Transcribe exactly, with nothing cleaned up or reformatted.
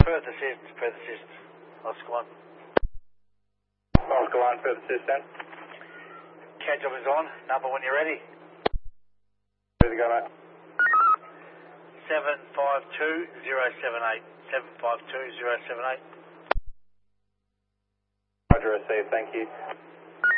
Perth assist, Perth assist. Oscar one. Oscar one, Perth assist then. Catch up is on. Number when you're ready. Ready to go, mate. seven five two zero seven eight. seven five two zero seven eight. Roger, received, thank you.